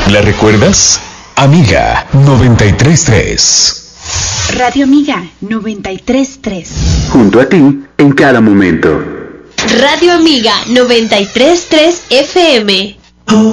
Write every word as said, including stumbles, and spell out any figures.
¿La recuerdas? Amiga noventa y tres punto tres. Radio Amiga noventa y tres punto tres. Junto a ti en cada momento. Radio Amiga noventa y tres punto tres F M.